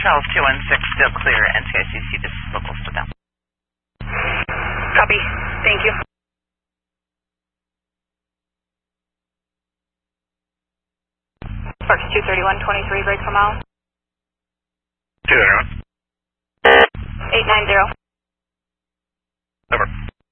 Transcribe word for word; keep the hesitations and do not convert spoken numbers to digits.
Charles two one six, still clear. N T I C C, this is local still down. Copy. Thank you. Sparks two thirty-one twenty-three, break for mile. two thirty-one. eight nine zero.